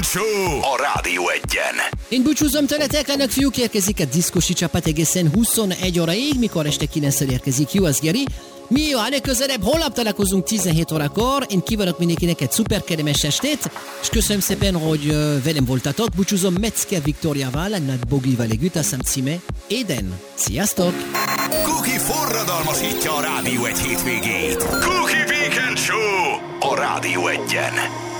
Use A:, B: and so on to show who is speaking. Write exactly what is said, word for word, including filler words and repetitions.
A: Show a Rádió Egyen.
B: Én búcsúzom tőletek, lennek fiúk, érkezik a diszkosi csapat egészen huszonegy óraig, mikor este kilenccor érkezik Juhász Geri. Mi jó, legközelebb holnap találkozunk tizenhét órakor, én kívánok mindenkinek egy szuper kellemes estét, és köszönöm szépen, hogy uh, velem voltatok. Búcsúzom Metzger Viktóriával, Nagy Bogival együtt, a szám címe Éden. Sziasztok!
A: Cookie forradalmasítja a Rádió Egy hétvégét. Cookie Weekend Show a Rádió Egyen.